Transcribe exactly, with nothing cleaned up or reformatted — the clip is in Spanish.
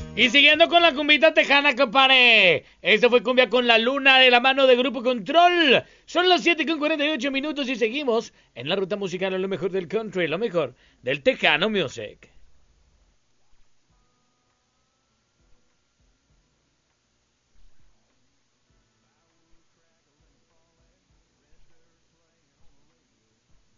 Y siguiendo con la cumbita tejana, compadre. Esto fue Cumbia con la Luna de la mano de Grupo Control. Son las siete con cuarenta y ocho minutos y seguimos en la ruta musical, lo mejor del country, lo mejor del Tejano Music.